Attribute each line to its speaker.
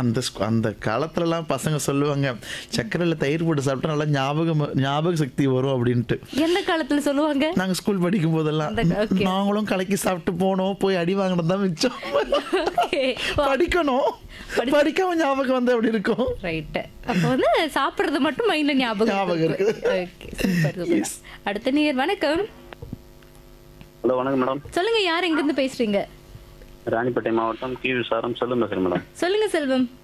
Speaker 1: அந்த காலத்துலலாம் பசங்க சொல்லுவாங்க, சர்க்கரையில தயிர் போட்டு சாப்பிட்டா நல்லா ஞாபக சக்தி வரும் அப்படின்ட்டு.
Speaker 2: எந்த காலத்துல சொல்லுவாங்க?
Speaker 1: நாங்க ஸ்கூல் படிக்கும் போதெல்லாம்
Speaker 2: ஓகே.
Speaker 1: நாங்களும் கலக்கி சாப்பிட்டு போனோம், போய் அடி வாங்கினது தான் மிச்சம்.
Speaker 2: ஓகே.
Speaker 1: படிக்கணும், படிக்காம ஞாபகம் வந்து அப்படி இருக்கும்.
Speaker 2: ரைட். அப்போ வந்து சாப்பிடுறது மட்டும் மைண்ட்ல ஞாபகம்
Speaker 1: இருக்கு.
Speaker 2: Okay, super super. அடுத்த நேயர் வணக்கம்.
Speaker 3: ஹலோ வணக்கம் மேடம்.
Speaker 2: சொல்லுங்க, யார் எங்க இருந்து பேசுறீங்க?
Speaker 3: ராணிப்பேட்டை மாவட்டம் கி விசாரம் செல்லும் பேசுறேன் மேடம்.
Speaker 2: சொல்லுங்க செல்வம்.